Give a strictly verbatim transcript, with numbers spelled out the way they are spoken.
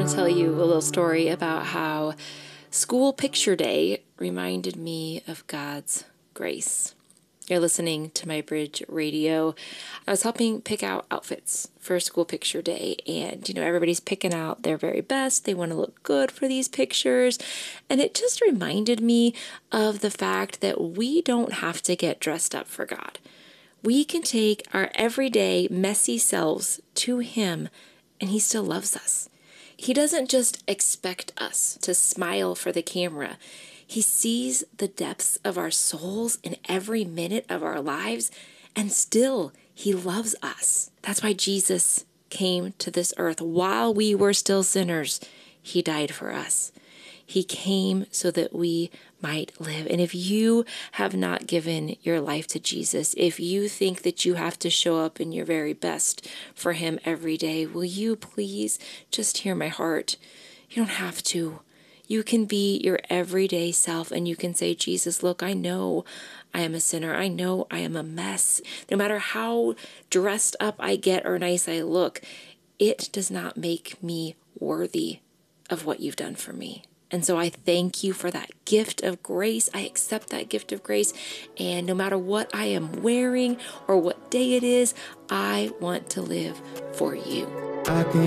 to tell you a little story about how school picture day reminded me of God's grace. You're listening to My Bridge Radio. I was helping pick out outfits for school picture day, and you know, everybody's picking out their very best. They want to look good for these pictures, and it just reminded me of the fact that we don't have to get dressed up for God. We can take our everyday messy selves to Him, and He still loves us. He doesn't just expect us to smile for the camera. He sees the depths of our souls in every minute of our lives, and still He loves us. That's why Jesus came to this earth. While we were still sinners, He died for us. He came so that we might live. And if you have not given your life to Jesus, if you think that you have to show up in your very best for Him every day, will you please just hear my heart? You don't have to. You can be your everyday self, and you can say, Jesus, look, I know I am a sinner. I know I am a mess. No matter how dressed up I get or nice I look, it does not make me worthy of what you've done for me. And so I thank you for that gift of grace. I accept that gift of grace. And no matter what I am wearing or what day it is, I want to live for you. I can